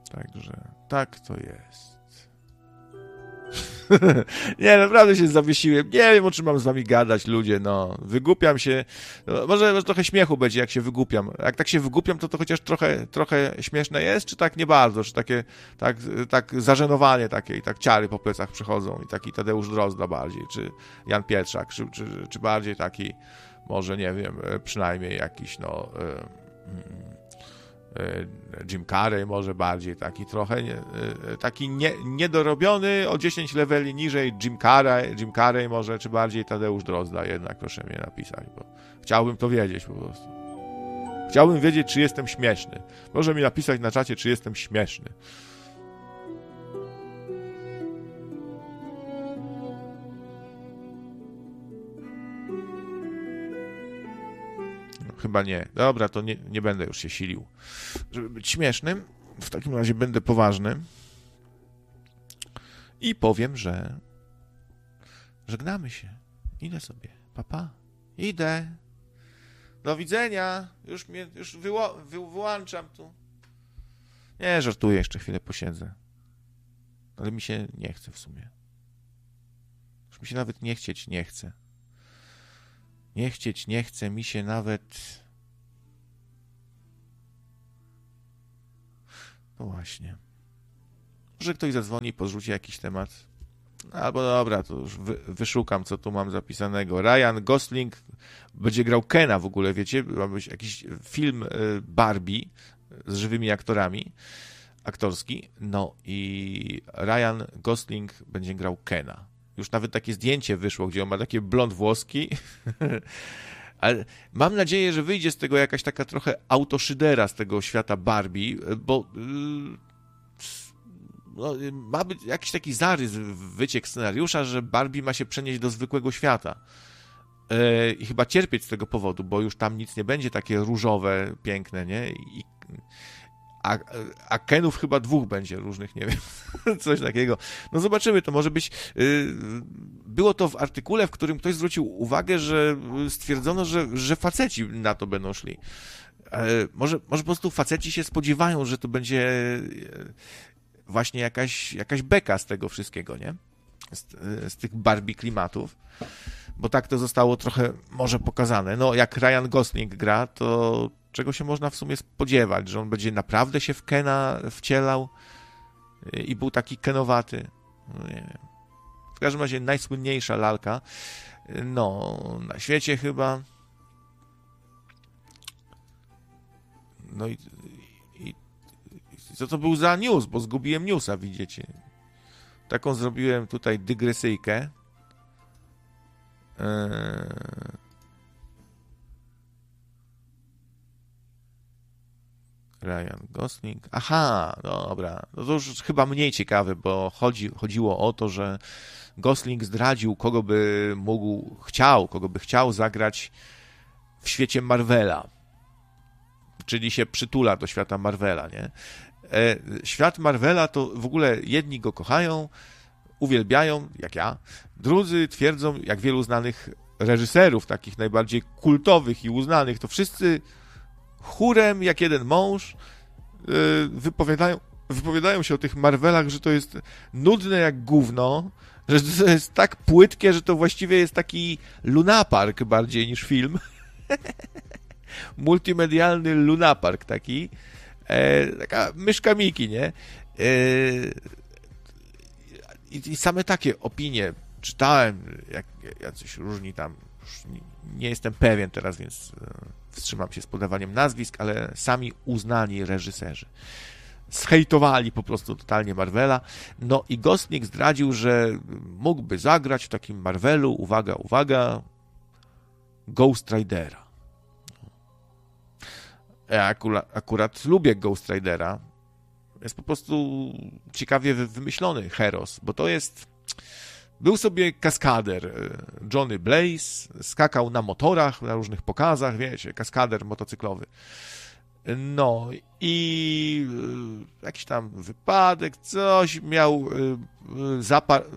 Także tak to jest. Nie, naprawdę się zawiesiłem. Nie wiem, o czym mam z wami gadać, ludzie, no. Wygłupiam się. No, może trochę śmiechu będzie, jak się wygłupiam. Jak tak się wygłupiam, to chociaż trochę śmieszne jest, czy tak nie bardzo? Czy takie, tak zażenowanie takie i tak ciary po plecach przychodzą i taki Tadeusz Drozda bardziej, czy Jan Pietrzak, czy bardziej taki, może, nie wiem, przynajmniej jakiś, no... Jim Carrey może bardziej taki trochę niedorobiony o 10 leveli niżej Jim Carrey może, czy bardziej Tadeusz Drozda, jednak proszę mnie napisać, bo chciałbym to wiedzieć po prostu. Chciałbym wiedzieć, czy jestem śmieszny. Proszę mi napisać na czacie, czy jestem śmieszny. Chyba nie. Dobra, to nie będę już się silił, żeby być śmiesznym. W takim razie będę poważny i powiem, że żegnamy się. Idę sobie. Pa. Idę. Do widzenia. Już wyłączam tu. Nie, żartuję, jeszcze chwilę posiedzę. Ale mi się nie chce w sumie. Już mi się nawet nie chce. Nie chce mi się nawet... No właśnie. Może ktoś zadzwoni i podrzuci jakiś temat. Albo dobra, to już wyszukam, co tu mam zapisanego. Ryan Gosling będzie grał Kena w ogóle, wiecie? Ma być jakiś film Barbie z żywymi aktorami, aktorski. No i Ryan Gosling będzie grał Kena. Już nawet takie zdjęcie wyszło, gdzie on ma takie blond włoski. Ale mam nadzieję, że wyjdzie z tego jakaś taka trochę autoszydera z tego świata Barbie, bo no, ma być jakiś taki zarys, wyciek scenariusza, że Barbie ma się przenieść do zwykłego świata. I chyba cierpieć z tego powodu, bo już tam nic nie będzie takie różowe, piękne, nie? A Kenów chyba 2 będzie różnych, nie wiem, coś takiego. No zobaczymy, to może być... Było to w artykule, w którym ktoś zwrócił uwagę, że stwierdzono, że faceci na to będą szli. Może po prostu faceci się spodziewają, że to będzie właśnie jakaś beka z tego wszystkiego, nie? Z tych Barbie klimatów. Bo tak to zostało trochę może pokazane. No, jak Ryan Gosling gra, to czego się można w sumie spodziewać? Że on będzie naprawdę się w Kena wcielał i był taki kenowaty? No, nie wiem. W każdym razie najsłynniejsza lalka, no, na świecie chyba. No i co to był za news? Bo zgubiłem newsa, widzicie. Taką zrobiłem tutaj dygresyjkę. Ryan Gosling. Aha, dobra. No to już chyba mniej ciekawe, bo chodziło o to, że Gosling zdradził, kogo by chciał zagrać w świecie Marvela. Czyli się przytula do świata Marvela, nie? Świat Marvela to w ogóle jedni go kochają, uwielbiają, jak ja, drudzy twierdzą, jak wielu znanych reżyserów, takich najbardziej kultowych i uznanych, to wszyscy chórem, jak jeden mąż, wypowiadają się o tych Marvelach, że to jest nudne jak gówno, że to jest tak płytkie, że to właściwie jest taki lunapark bardziej niż film. Multimedialny lunapark taki. Taka myszka Miki, nie? I same takie opinie czytałem, jak jacyś różni tam, nie jestem pewien teraz, więc wstrzymam się z podawaniem nazwisk, ale sami uznani reżyserzy zhejtowali po prostu totalnie Marvela. No i Gosling zdradził, że mógłby zagrać w takim Marvelu, uwaga, Ghost Ridera. Ja akurat lubię Ghost Ridera. Jest po prostu ciekawie wymyślony heros, bo to był sobie kaskader Johnny Blaze, skakał na motorach, na różnych pokazach, wiecie, kaskader motocyklowy. No i jakiś tam wypadek, coś miał,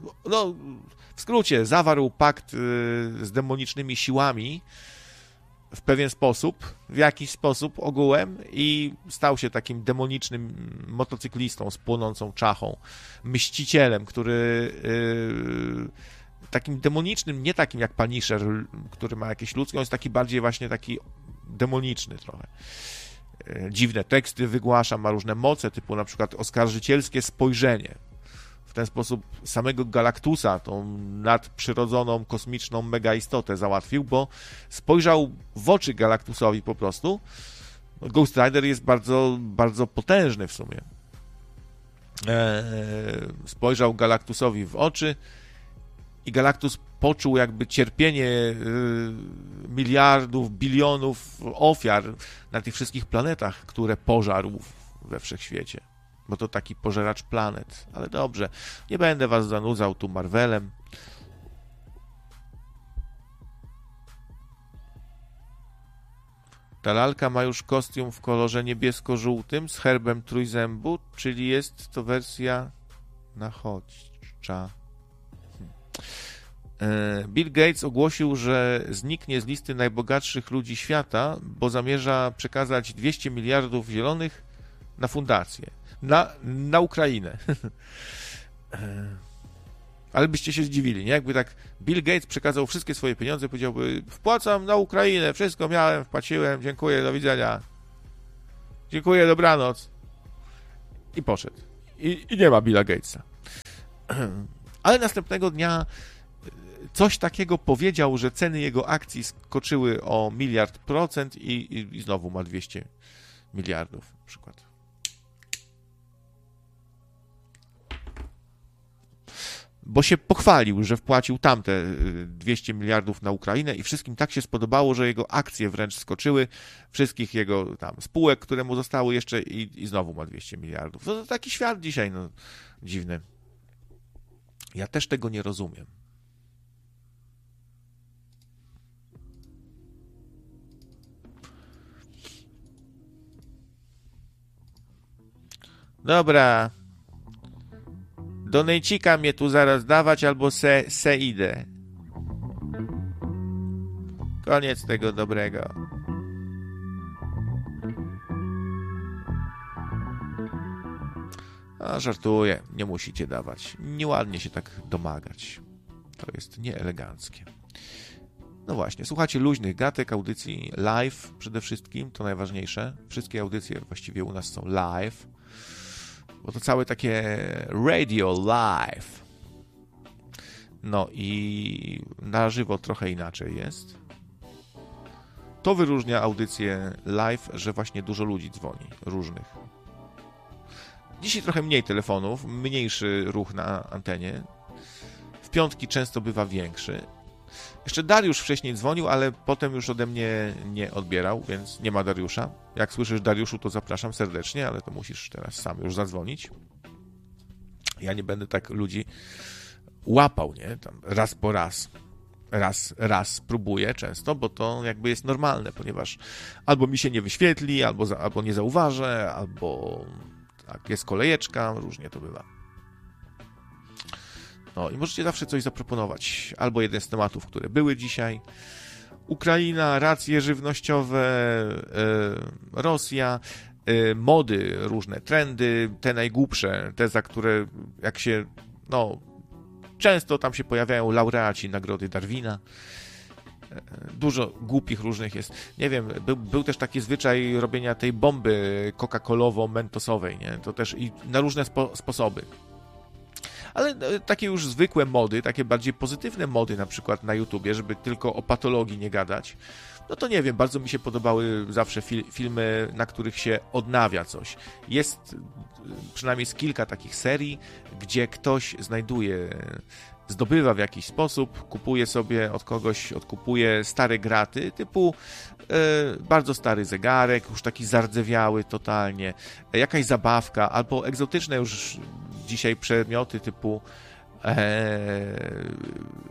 w skrócie, zawarł pakt z demonicznymi siłami, w pewien sposób, w jakiś sposób ogółem i stał się takim demonicznym motocyklistą z płonącą czachą, mścicielem, który takim demonicznym, nie takim jak Punisher, który ma jakieś ludzkie, on jest taki bardziej właśnie taki demoniczny trochę. Dziwne teksty wygłasza, ma różne moce, typu na przykład oskarżycielskie spojrzenie. W ten sposób samego Galactusa, tą nadprzyrodzoną, kosmiczną megaistotę załatwił, bo spojrzał w oczy Galactusowi po prostu. Ghost Rider jest bardzo, bardzo potężny w sumie. Spojrzał Galactusowi w oczy i Galactus poczuł jakby cierpienie miliardów, bilionów ofiar na tych wszystkich planetach, które pożarł we wszechświecie. Bo to taki pożeracz planet. Ale dobrze, nie będę was zanudzał tu Marvelem. Ta lalka ma już kostium w kolorze niebiesko-żółtym z herbem trójzębu, czyli jest to wersja nachodźcza. Bill Gates ogłosił, że zniknie z listy najbogatszych ludzi świata, bo zamierza przekazać 200 miliardów zielonych na fundację. Na Ukrainę. Ale byście się zdziwili, nie? Jakby tak Bill Gates przekazał wszystkie swoje pieniądze, powiedziałby: wpłacam na Ukrainę, wszystko miałem, wpłaciłem, dziękuję, do widzenia. Dziękuję, dobranoc. I poszedł. I nie ma Billa Gatesa. Ale następnego dnia coś takiego powiedział, że ceny jego akcji skoczyły o 1 miliard procent i znowu ma 200 miliardów na przykład. Bo się pochwalił, że wpłacił tamte 200 miliardów na Ukrainę i wszystkim tak się spodobało, że jego akcje wręcz skoczyły, wszystkich jego tam spółek, które mu zostały jeszcze i znowu ma 200 miliardów. To taki świat dzisiaj, no, dziwny. Ja też tego nie rozumiem. Dobra. Do nejcika mnie tu zaraz dawać, albo se idę. Koniec tego dobrego. A, żartuję, nie musicie dawać. Nieładnie się tak domagać. To jest nieeleganckie. No właśnie, słuchacie luźnych gatek, audycji live przede wszystkim, to najważniejsze. Wszystkie audycje właściwie u nas są live. Bo to całe takie radio live. No i na żywo trochę inaczej jest. To wyróżnia audycję live, że właśnie dużo ludzi dzwoni, różnych. Dzisiaj trochę mniej telefonów, mniejszy ruch na antenie. W piątki często bywa większy. Jeszcze Dariusz wcześniej dzwonił, ale potem już ode mnie nie odbierał, więc nie ma Dariusza. Jak słyszysz, Dariuszu, to zapraszam serdecznie, ale to musisz teraz sam już zadzwonić. Ja nie będę tak ludzi łapał, nie? Tam raz po raz. Raz próbuję często, bo to jakby jest normalne, ponieważ albo mi się nie wyświetli, albo nie zauważę, albo tak, jest kolejeczka, różnie to bywa. No i możecie zawsze coś zaproponować. Albo jeden z tematów, które były dzisiaj. Ukraina, racje żywnościowe, Rosja, mody, różne trendy, te najgłupsze, te, za które jak się, no, często tam się pojawiają laureaci Nagrody Darwina. Dużo głupich różnych jest. Nie wiem, był też taki zwyczaj robienia tej bomby coca-colowo-mentosowej, nie? To też i na różne sposoby. Ale takie już zwykłe mody, takie bardziej pozytywne mody, na przykład na YouTubie, żeby tylko o patologii nie gadać, no to nie wiem, bardzo mi się podobały zawsze filmy, na których się odnawia coś. Jest przynajmniej z kilka takich serii, gdzie ktoś zdobywa w jakiś sposób, kupuje sobie od kogoś, odkupuje stare graty, typu bardzo stary zegarek, już taki zardzewiały totalnie, jakaś zabawka, albo egzotyczne już dzisiaj przedmioty typu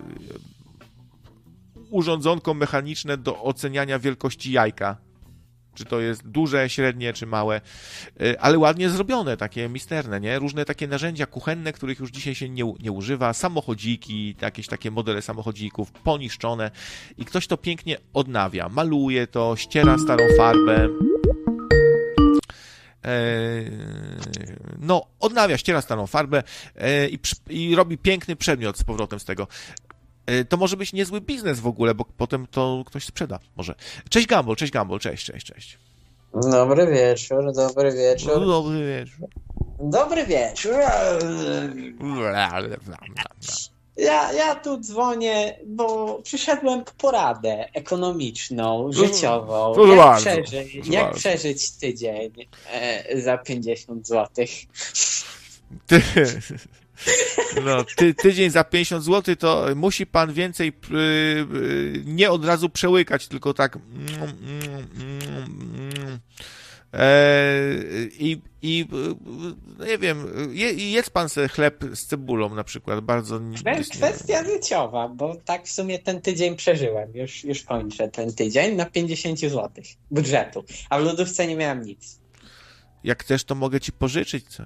urządzonko mechaniczne do oceniania wielkości jajka. czy to jest duże, średnie, czy małe, ale ładnie zrobione, takie misterne, nie? Różne takie narzędzia kuchenne, których już dzisiaj się nie używa, samochodziki, jakieś takie modele samochodzików, poniszczone i ktoś to pięknie odnawia, maluje to, ściera starą farbę, no, odnawia, ściera starą farbę i robi piękny przedmiot z powrotem z tego. To może być niezły biznes w ogóle, bo potem to ktoś sprzeda może. Cześć Gumball, cześć. Dobry wieczór, dobry wieczór. Dobry wieczór. Dobry wieczór. Ja tu dzwonię, bo przyszedłem po poradę ekonomiczną, życiową. Jak przeżyć tydzień za 50 zł? No, tydzień za 50 zł to musi pan więcej nie od razu przełykać, tylko tak nie wiem, jedz pan sobie chleb z cebulą na przykład, bardzo... To jest kwestia życiowa, bo tak w sumie ten tydzień przeżyłem, już kończę ten tydzień na 50 zł budżetu, a w lodówce nie miałem nic. Jak chcesz, to mogę ci pożyczyć coś.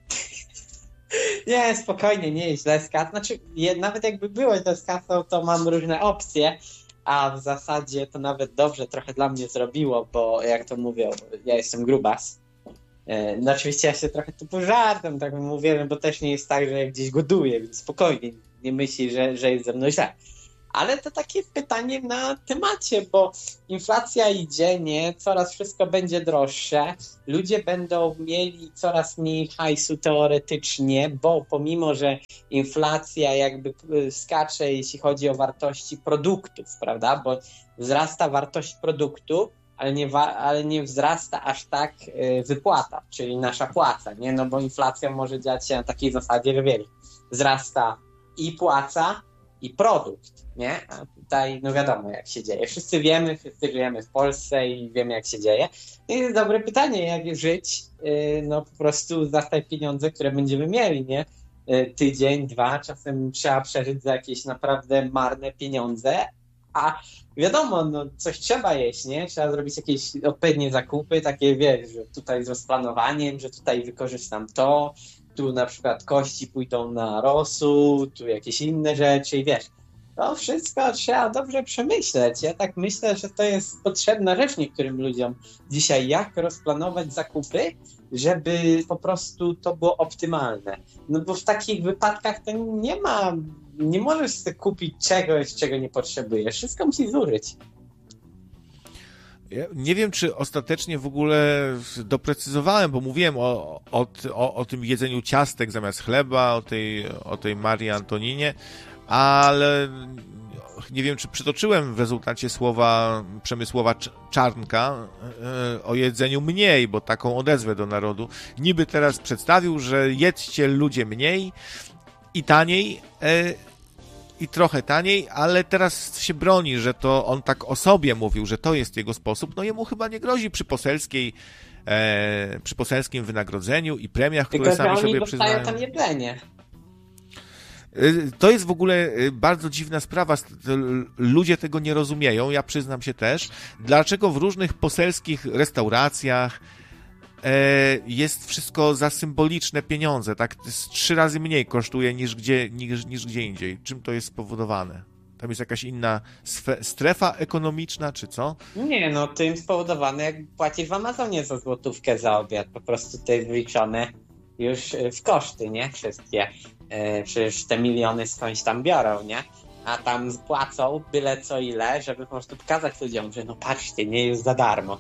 Nie, spokojnie, nie jest źle z kasą. Znaczy, nawet jakby było źle z kasą, to mam różne opcje, a w zasadzie to nawet dobrze trochę dla mnie zrobiło, bo jak to mówią, ja jestem grubas. No oczywiście ja się trochę tu pożartam, tak mówię, bo też nie jest tak, że ja gdzieś goduję, więc spokojnie, nie myśli, że jest ze mną źle. Ale to takie pytanie na temacie, bo inflacja idzie, nie? Coraz wszystko będzie droższe. Ludzie będą mieli coraz mniej hajsu teoretycznie, bo pomimo, że inflacja jakby skacze, jeśli chodzi o wartości produktów, prawda? Bo wzrasta wartość produktu, ale nie wzrasta aż tak wypłata, czyli nasza płaca, nie? No bo inflacja może dziać się na takiej zasadzie, że wiesz, wzrasta i płaca, i produkt, nie? A tutaj, no wiadomo, jak się dzieje. Wszyscy żyjemy w Polsce i wiemy, jak się dzieje. I jest dobre pytanie, jak żyć, no po prostu za te pieniądze, które będziemy mieli, nie? Tydzień, dwa, czasem trzeba przeżyć za jakieś naprawdę marne pieniądze, a wiadomo, no coś trzeba jeść, nie? Trzeba zrobić jakieś odpowiednie zakupy, takie, wiesz, że tutaj z rozplanowaniem, że tutaj wykorzystam to, tu na przykład kości pójdą na rosół, tu jakieś inne rzeczy i wiesz, to wszystko trzeba dobrze przemyśleć. Ja tak myślę, że to jest potrzebna rzecz niektórym ludziom dzisiaj, jak rozplanować zakupy, żeby po prostu to było optymalne. No bo w takich wypadkach to nie możesz sobie kupić czegoś, czego nie potrzebujesz. Wszystko musi zużyć. Ja nie wiem, czy ostatecznie w ogóle doprecyzowałem, bo mówiłem o tym jedzeniu ciastek zamiast chleba, o tej Marii Antoninie, ale nie wiem, czy przytoczyłem w rezultacie słowa Przemysława Czarnka o jedzeniu mniej, bo taką odezwę do narodu. Niby teraz przedstawił, że jedzcie ludzie mniej i taniej, i trochę taniej, ale teraz się broni, że to on tak o sobie mówił, że to jest jego sposób. No jemu chyba nie grozi przy poselskim wynagrodzeniu i premiach, tylko które sami sobie przyznają. przyznają. Tam jedzenie. To jest w ogóle bardzo dziwna sprawa. Ludzie tego nie rozumieją, ja przyznam się też. Dlaczego w różnych poselskich restauracjach jest wszystko za symboliczne pieniądze, tak 3 razy mniej kosztuje niż gdzie indziej. Czym to jest spowodowane? Tam jest jakaś inna strefa ekonomiczna, czy co? Nie, no tym spowodowane, jak płacisz w Amazonie za złotówkę za obiad, po prostu to jest wliczone już w koszty, nie? Wszystkie. Przecież te miliony skądś tam biorą, nie? A tam płacą byle co ile, żeby po prostu pokazać ludziom, że no patrzcie, nie jest za darmo.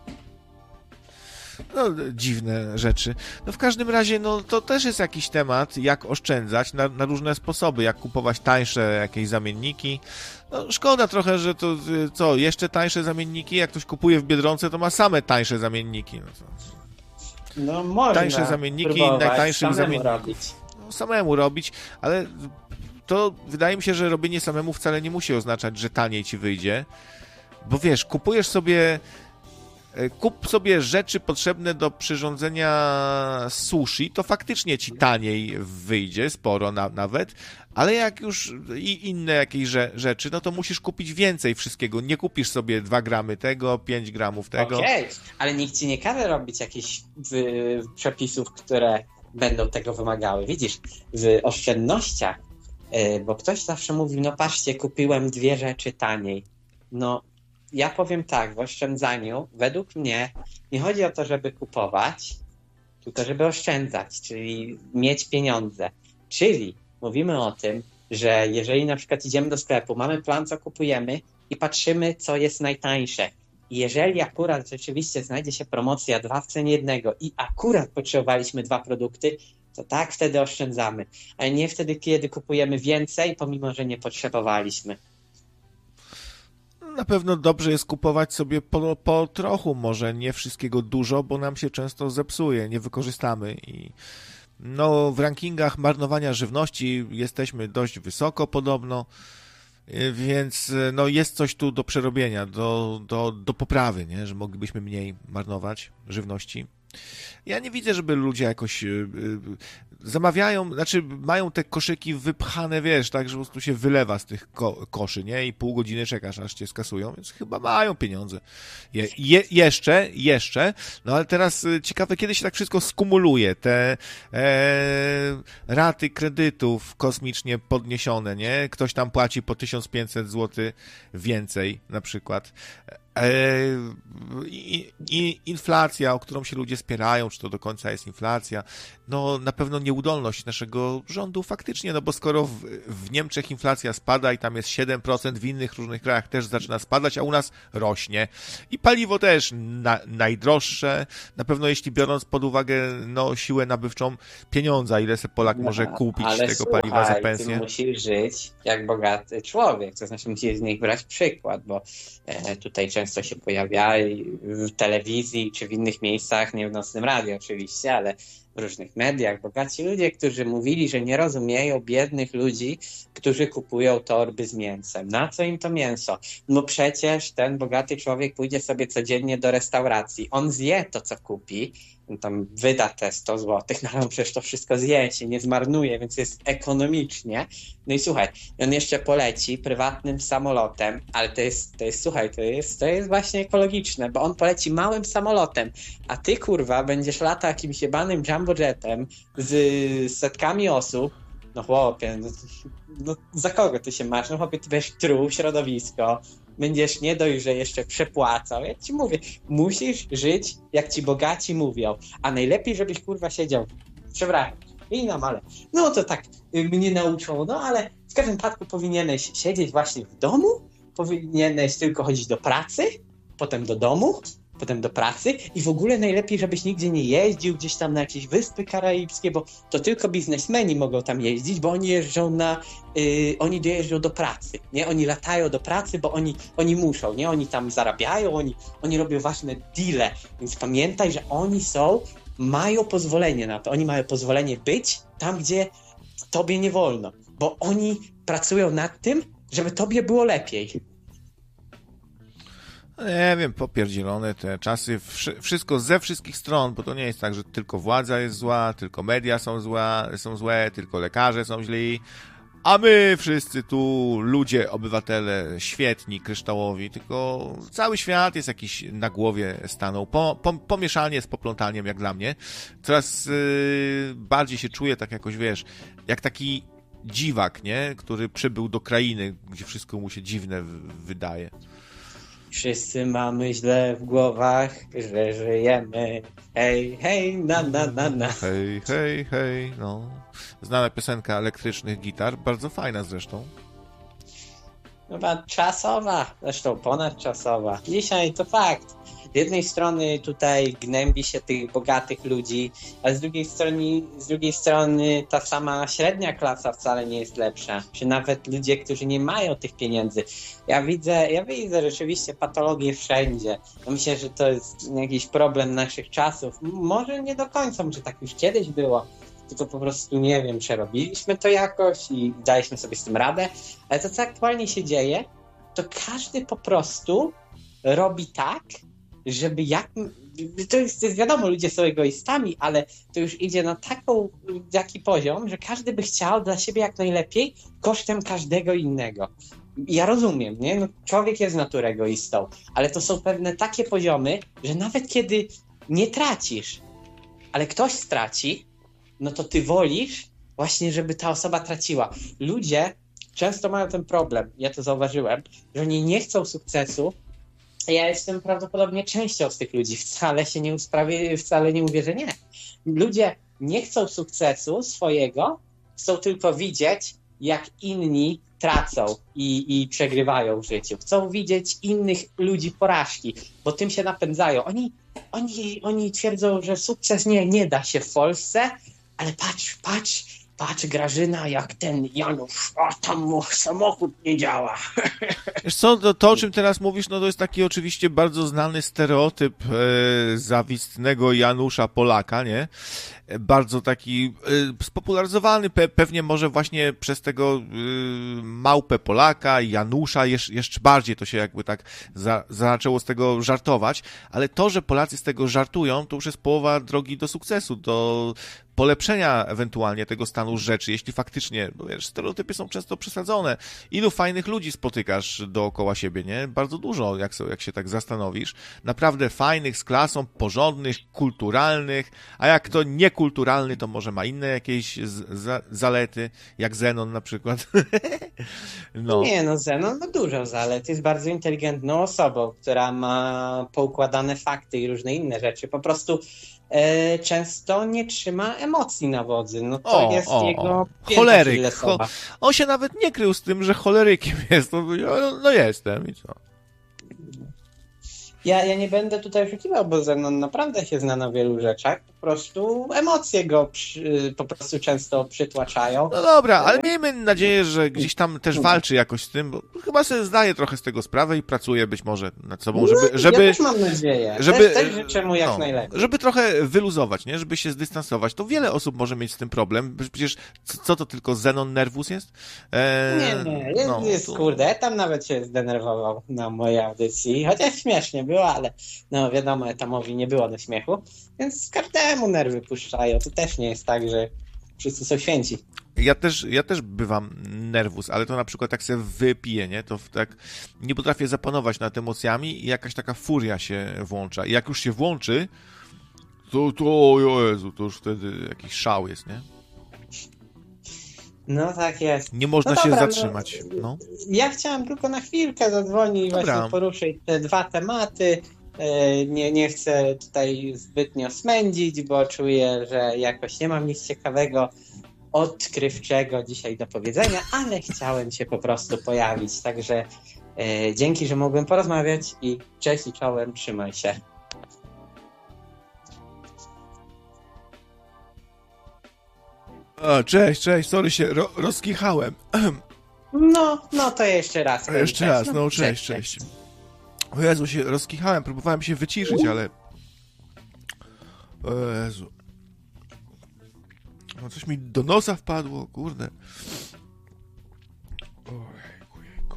No, dziwne rzeczy. No w każdym razie, no to też jest jakiś temat, jak oszczędzać na różne sposoby, jak kupować tańsze jakieś zamienniki. No szkoda trochę, że to jeszcze tańsze zamienniki, jak ktoś kupuje w Biedronce, to ma same tańsze zamienniki. No można tańsze zamienniki, najtańszych zamienników. No, samemu robić, ale to wydaje mi się, że robienie samemu wcale nie musi oznaczać, że taniej ci wyjdzie, bo wiesz, kupujesz sobie kup sobie rzeczy potrzebne do przyrządzenia sushi, to faktycznie ci taniej wyjdzie, sporo nawet, ale jak już i inne jakieś rzeczy, no to musisz kupić więcej wszystkiego. Nie kupisz sobie 2 gramy tego, 5 gramów tego. Okej, ale nikt ci nie każe robić jakichś przepisów, które będą tego wymagały. Widzisz, w oszczędnościach, bo ktoś zawsze mówił, no patrzcie, kupiłem 2 rzeczy taniej. No, ja powiem tak, w oszczędzaniu, według mnie, nie chodzi o to, żeby kupować, tylko żeby oszczędzać, czyli mieć pieniądze. Czyli mówimy o tym, że jeżeli na przykład idziemy do sklepu, mamy plan, co kupujemy i patrzymy, co jest najtańsze. I jeżeli akurat rzeczywiście znajdzie się promocja 2 w cenie 1 i akurat potrzebowaliśmy 2 produkty, to tak wtedy oszczędzamy. Ale nie wtedy, kiedy kupujemy więcej, pomimo że nie potrzebowaliśmy. Na pewno dobrze jest kupować sobie po trochu, może nie wszystkiego dużo, bo nam się często zepsuje, nie wykorzystamy i no w rankingach marnowania żywności jesteśmy dość wysoko podobno, więc no jest coś tu do przerobienia, do poprawy, nie? Że moglibyśmy mniej marnować żywności. Ja nie widzę, żeby ludzie jakoś zamawiają, znaczy mają te koszyki wypchane, wiesz, tak, że po prostu się wylewa z tych koszy, nie? I pół godziny czekasz, aż cię skasują, więc chyba mają pieniądze. Jeszcze, no ale teraz ciekawe, kiedy się tak wszystko skumuluje, te raty kredytów kosmicznie podniesione, nie? Ktoś tam płaci po 1500 zł więcej na przykład. I inflacja, o którą się ludzie spierają, czy to do końca jest inflacja, no na pewno nieudolność naszego rządu faktycznie, no bo skoro w Niemczech inflacja spada i tam jest 7%, w innych różnych krajach też zaczyna spadać, a u nas rośnie. I paliwo też najdroższe, na pewno jeśli biorąc pod uwagę no, siłę nabywczą pieniądza, ile se Polak może kupić tego paliwa za pensję. Ty musisz żyć jak bogaty człowiek, to znaczy musisz z nich brać przykład, bo tutaj często się pojawia w telewizji czy w innych miejscach, nie w Nocnym Radiu oczywiście, ale w różnych mediach, bogaci ludzie, którzy mówili, że nie rozumieją biednych ludzi, którzy kupują torby z mięsem. Na co im to mięso? No przecież ten bogaty człowiek pójdzie sobie codziennie do restauracji. On zje to, co kupi, tam wyda te 100 zł, no ale on przecież to wszystko zje, się nie zmarnuje, więc jest ekonomicznie. No i słuchaj, on jeszcze poleci prywatnym samolotem, ale to jest właśnie ekologiczne, bo on poleci małym samolotem, a ty kurwa będziesz latał jakimś jebanym jumbojetem z setkami osób. No chłopie, no za kogo ty się masz? No chłopie, ty będziesz truł środowisko, będziesz nie dość, że jeszcze przepłacał. Ja ci mówię, musisz żyć jak ci bogaci mówią, a najlepiej, żebyś kurwa siedział, przepraszam, ale no to tak mnie nauczą, no ale w każdym przypadku powinieneś siedzieć właśnie w domu, powinieneś tylko chodzić do pracy, potem do domu, potem do pracy i w ogóle najlepiej, żebyś nigdzie nie jeździł gdzieś tam na jakieś Wyspy Karaibskie, bo to tylko biznesmeni mogą tam jeździć, bo oni jeżdżą oni dojeżdżą do pracy, nie? Oni latają do pracy, bo oni muszą, nie? Oni tam zarabiają, oni robią ważne deale, więc pamiętaj, że mają pozwolenie na to, oni mają pozwolenie być tam, gdzie tobie nie wolno, bo oni pracują nad tym, żeby tobie było lepiej. Nie wiem, popierdzielone te czasy, wszystko ze wszystkich stron, bo to nie jest tak, że tylko władza jest zła, tylko media są złe, tylko lekarze są źli, a my wszyscy tu, ludzie, obywatele, świetni, kryształowi, tylko cały świat jest jakiś na głowie stanął, pomieszanie z poplątaniem jak dla mnie. Coraz bardziej się czuję tak jakoś, wiesz, jak taki dziwak, nie? Który przybył do krainy, gdzie wszystko mu się dziwne wydaje. Wszyscy mamy źle w głowach, że żyjemy. Hej, hej, na, na, na, na. Hej, hej, hej, no. Znana piosenka elektrycznych gitar, bardzo fajna zresztą. Chyba czasowa, zresztą ponadczasowa. Dzisiaj to fakt. Z jednej strony tutaj gnębi się tych bogatych ludzi, ale z drugiej strony ta sama średnia klasa wcale nie jest lepsza. Czy nawet ludzie, którzy nie mają tych pieniędzy. Ja widzę rzeczywiście patologię wszędzie. Myślę, że to jest jakiś problem naszych czasów. Może nie do końca, może tak już kiedyś było. Tylko po prostu, nie wiem, przerobiliśmy to jakoś i daliśmy sobie z tym radę. Ale to, co aktualnie się dzieje, to każdy po prostu robi tak, żeby to jest wiadomo, ludzie są egoistami, ale to już idzie na taki poziom, że każdy by chciał dla siebie jak najlepiej kosztem każdego innego. Ja rozumiem, nie? No, człowiek jest z natury egoistą, ale to są pewne takie poziomy, że nawet kiedy nie tracisz, ale ktoś straci, no to ty wolisz właśnie, żeby ta osoba traciła. Ludzie często mają ten problem, ja to zauważyłem, że oni nie chcą sukcesu. Ja jestem prawdopodobnie częścią z tych ludzi. Wcale nie mówię, że nie. Ludzie nie chcą sukcesu swojego, chcą tylko widzieć, jak inni tracą i przegrywają w życiu. Chcą widzieć innych ludzi porażki, bo tym się napędzają. Oni twierdzą, że sukces nie da się w Polsce, ale patrz Grażyna, jak ten Janusz, tam mu samochód nie działa. Wiesz co, to o czym teraz mówisz, no to jest taki oczywiście bardzo znany stereotyp zawistnego Janusza Polaka, nie? Bardzo taki spopularyzowany, pewnie może właśnie przez tego małpę Polaka, Janusza, jeszcze bardziej to się jakby tak zaczęło z tego żartować, ale to, że Polacy z tego żartują, to już jest połowa drogi do sukcesu, do polepszenia ewentualnie tego stanu rzeczy, jeśli faktycznie, no wiesz, stereotypy są często przesadzone. Ilu fajnych ludzi spotykasz dookoła siebie, nie? Bardzo dużo, jak się tak zastanowisz. Naprawdę fajnych, z klasą, porządnych, kulturalnych, a jak to niekulturalny, to może ma inne jakieś zalety, jak Zenon na przykład. No. Nie, no Zenon ma dużo zalet, jest bardzo inteligentną osobą, która ma poukładane fakty i różne inne rzeczy. Po prostu często nie trzyma emocji na wodzy. No to jest jego choleryk. On się nawet nie krył z tym, że cholerykiem jest. No jestem i co? Ja nie będę tutaj oszukiwał, bo Zenon naprawdę się zna na wielu rzeczach. Po prostu emocje go po prostu często przytłaczają. No dobra, ale miejmy nadzieję, że gdzieś tam też walczy jakoś z tym, bo chyba sobie zdaje trochę z tego sprawę i pracuje być może nad sobą, żeby... Ja też mam nadzieję. Też życzę mu jak najlepiej. Żeby trochę wyluzować, nie? Żeby się zdystansować. To wiele osób może mieć z tym problem. Przecież co to tylko Zenon Nervus jest? Nie. Kurde, tam nawet się zdenerwował na mojej audycji. Chociaż śmiesznie było, ale no wiadomo, Etamowi nie było do śmiechu. Więc każdemu nerwy puszczają. To też nie jest tak, że wszyscy są święci. Ja też bywam nerwus, ale to na przykład jak sobie wypiję, nie? To tak nie potrafię zapanować nad emocjami i jakaś taka furia się włącza. I jak już się włączy, to Jezu, to już wtedy jakiś szał jest, nie? No tak jest. Nie można się zatrzymać. No. Ja chciałem tylko na chwilkę zadzwonić i właśnie poruszyć te dwa tematy. Nie chcę tutaj zbytnio smędzić, bo czuję, że jakoś nie mam nic ciekawego, odkrywczego dzisiaj do powiedzenia, ale chciałem się po prostu pojawić. Także dzięki, że mogłem porozmawiać i cześć i czołem, trzymaj się. O, cześć, sorry się rozkichałem. No to jeszcze raz. Jeszcze raz, no cześć. O Jezu, się rozkichałem, próbowałem się wyciszyć, ale... O Jezu. No coś mi do nosa wpadło, kurde. Ojejku.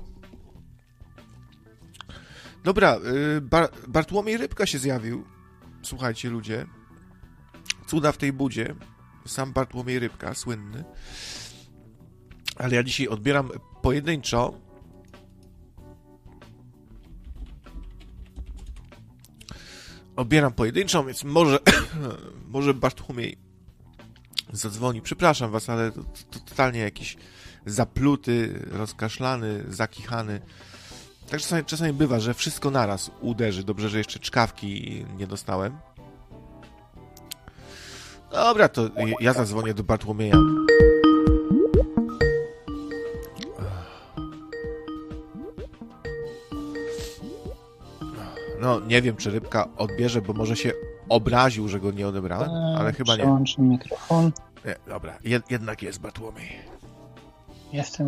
Dobra, Bartłomiej Rybka się zjawił. Słuchajcie, ludzie. Cuda w tej budzie. Sam Bartłomiej Rybka, słynny. Ale ja dzisiaj odbieram pojedynczo. Więc może Bartłomiej zadzwoni. Przepraszam was, ale to totalnie jakiś zapluty, rozkaszlany, zakichany. Tak czasami bywa, że wszystko naraz uderzy. Dobrze, że jeszcze czkawki nie dostałem. Dobra, to ja zadzwonię do Bartłomieja. No, nie wiem, czy Rybka odbierze, bo może się obraził, że go nie odebrałem, ale chyba nie. Przełączę mikrofon. Nie, dobra, jednak jest Bartłomiej. Jestem.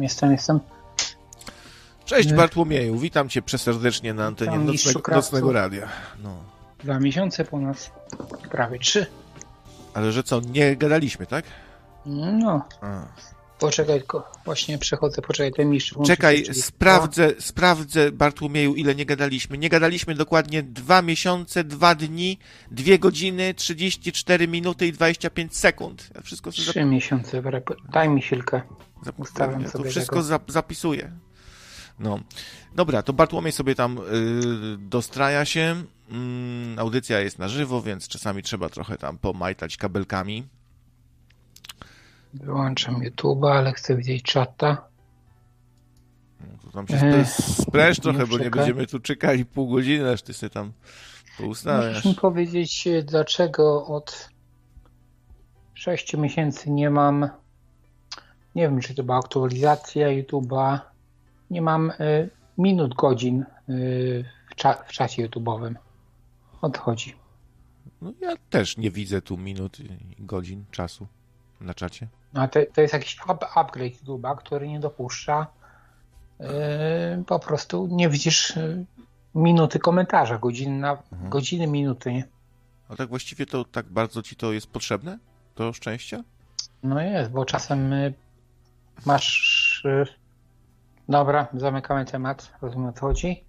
Cześć Bartłomieju, witam cię przeserdecznie na antenie nocnego radia. No. 2 miesiące po nas, prawie 3. Ale że co, nie gadaliśmy, tak? No. Poczekaj, tylko właśnie przechodzę, poczekaj, ten mistrz. Czekaj, sprawdzę, Bartłomieju, ile nie gadaliśmy. Nie gadaliśmy dokładnie 2 miesiące, 2 dni, 2 godziny, 34 minuty i 25 sekund. Ja wszystko sobie 3 miesiące, daj mi chwilkę. Ustawiam ja to sobie wszystko tego. zapisuję. No. Dobra, to Bartłomiej sobie tam dostraja się. Audycja jest na żywo, więc czasami trzeba trochę tam pomajtać kabelkami. Wyłączam YouTube'a, ale chcę widzieć czata. To tam się spręż trochę, bo nie czekaj. będziemy tu czekali pół godziny, aż ty sobie tam poustawiasz. Możesz mi powiedzieć, dlaczego od 6 miesięcy nie mam, nie wiem, czy to była aktualizacja YouTube'a, nie mam minut, godzin w czacie YouTube'owym. Odchodzi. No ja też nie widzę tu minut i godzin czasu na czacie. A to jest jakiś upgrade YouTube'a, który nie dopuszcza, po prostu nie widzisz minuty komentarza, godziny, minuty, nie? A tak właściwie to tak bardzo ci to jest potrzebne? To szczęście? No jest, bo czasem masz... Dobra, zamykamy temat, rozumiem o co chodzi.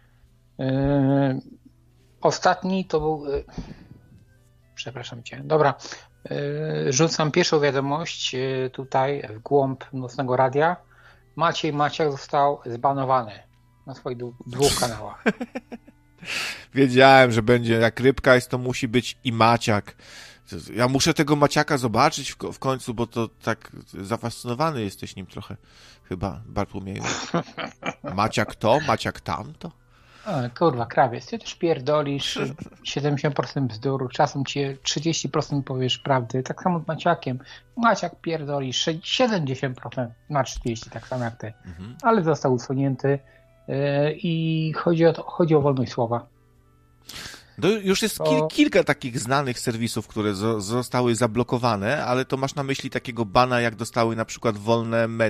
Ostatni to był... Przepraszam cię. Dobra, rzucam pierwszą wiadomość tutaj w głąb Nocnego Radia. Maciej Maciak został zbanowany na swoich 2 kanałach. Wiedziałem, że będzie jak rybka jest, to musi być i Maciak. Ja muszę tego Maciaka zobaczyć w końcu, bo to tak zafascynowany jesteś nim trochę chyba, Bartłomieju. Maciak to, Maciak tamto. Kurwa, krawiec, ty też pierdolisz 70% bzdur, czasem ci 30% powiesz prawdy, tak samo z Maciakiem. Maciak pierdoli 70% na 30%, tak samo jak ty. Ale został usunięty i chodzi o wolność słowa. No, już jest kilka takich znanych serwisów, które zostały zablokowane, ale to masz na myśli takiego bana, jak dostały na przykład wolne media